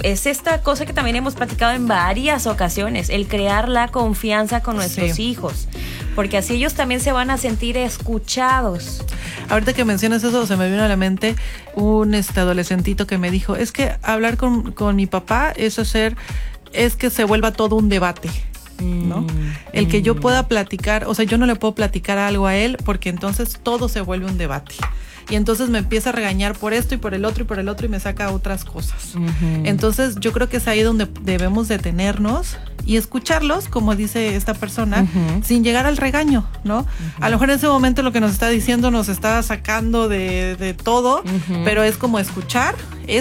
es esta cosa que también hemos platicado en varias ocasiones, el crear la confianza con nuestros hijos, porque así ellos también se van a sentir escuchados. Ahorita que mencionas eso, se me vino a la mente un adolescentito que me dijo, es que hablar con mi papá es que se vuelva todo un debate, ¿no? El que yo pueda platicar, o sea, yo no le puedo platicar algo a él porque entonces todo se vuelve un debate. Y entonces me empieza a regañar por esto y por el otro y por el otro y me saca otras cosas. Entonces yo creo que es ahí donde debemos detenernos y escucharlos, como dice esta persona, sin llegar al regaño, ¿no? A lo mejor en ese momento lo que nos está diciendo nos está sacando de todo, pero es como escuchar,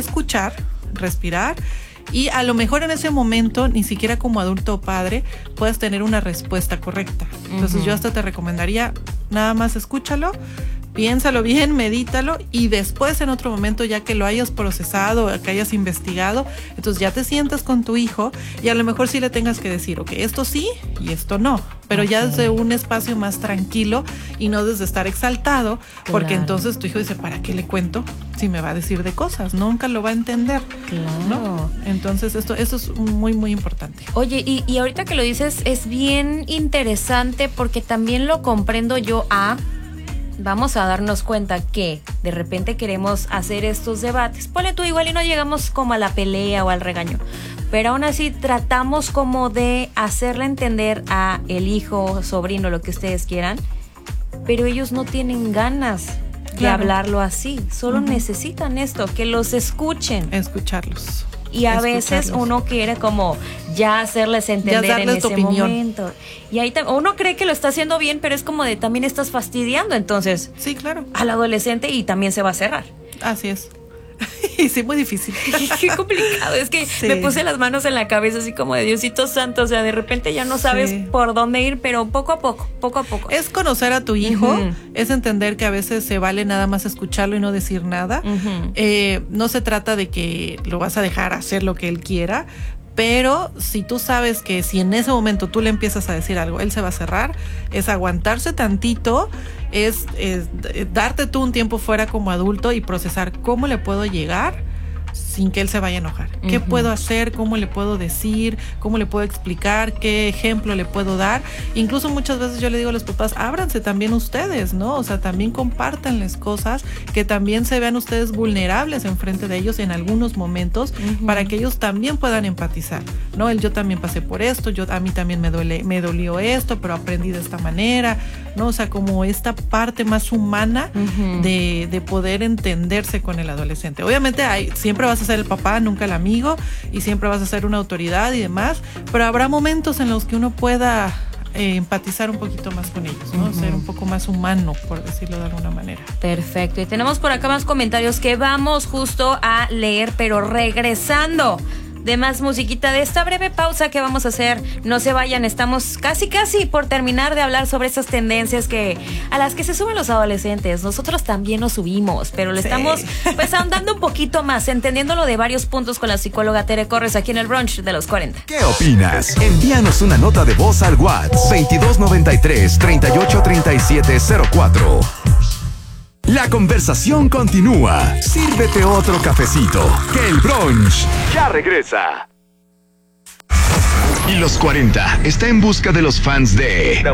respirar. Y a lo mejor en ese momento, ni siquiera como adulto o padre, puedas tener una respuesta correcta. Entonces yo hasta te recomendaría, nada más escúchalo, piénsalo bien, medítalo y después en otro momento, ya que lo hayas procesado, que hayas investigado, entonces ya te sientas con tu hijo y a lo mejor sí le tengas que decir, ok, esto sí y esto no, pero ya desde un espacio más tranquilo y no desde estar exaltado, porque entonces tu hijo dice, ¿para qué le cuento si me va a decir de cosas? Nunca lo va a entender, ¿no? Entonces eso es muy, muy importante. Oye, y ahorita que lo dices es bien interesante porque también lo comprendo yo vamos a darnos cuenta que de repente queremos hacer estos debates. Ponle tú igual y no llegamos como a la pelea o al regaño, pero aún así tratamos como de hacerle entender a el hijo, sobrino, lo que ustedes quieran, pero ellos no tienen ganas de hablarlo así. Solo necesitan esto, que los escuchen. Escucharlos. Y a veces uno quiere como ya hacerles entender en ese momento. Y ahí uno cree que lo está haciendo bien, pero es como de también estás fastidiando entonces. Sí, claro. Al adolescente y también se va a cerrar. Así es. Y sí, muy difícil. Qué complicado. Es que me puse las manos en la cabeza así como de Diosito Santo. O sea, de repente ya no sabes por dónde ir, pero poco a poco. Es conocer a tu hijo, es entender que a veces se vale nada más escucharlo y no decir nada. No se trata de que lo vas a dejar hacer lo que él quiera, pero si tú sabes que si en ese momento tú le empiezas a decir algo, él se va a cerrar, es aguantarse tantito, es darte tú un tiempo fuera como adulto y procesar cómo le puedo llegar sin que él se vaya a enojar. ¿Qué puedo hacer? ¿Cómo le puedo decir? ¿Cómo le puedo explicar? ¿Qué ejemplo le puedo dar? Incluso muchas veces yo le digo a los papás, ábranse también ustedes, ¿no? O sea, también compártanles cosas, que también se vean ustedes vulnerables enfrente de ellos en algunos momentos, para que ellos también puedan empatizar, ¿no? Yo también pasé por esto, a mí también me dolió esto, pero aprendí de esta manera, ¿no? O sea, como esta parte más humana de poder entenderse con el adolescente. Obviamente siempre vas a ser el papá, nunca el amigo, y siempre vas a ser una autoridad y demás, pero habrá momentos en los que uno pueda empatizar un poquito más con ellos, ¿no? Ser un poco más humano, por decirlo de alguna manera. Perfecto, y tenemos por acá más comentarios que vamos justo a leer, pero regresando de más musiquita, de esta breve pausa que vamos a hacer. No se vayan, estamos casi por terminar de hablar sobre esas tendencias a las que se suben los adolescentes. Nosotros también nos subimos, pero le estamos pues ahondando un poquito más, entendiéndolo de varios puntos con la psicóloga Tere Corres aquí en el brunch de los 40. ¿Qué opinas? Envíanos una nota de voz al WhatsApp 2293-383704. La conversación continúa. Sírvete otro cafecito, que el brunch ya regresa. Y los 40 está en busca de los fans de The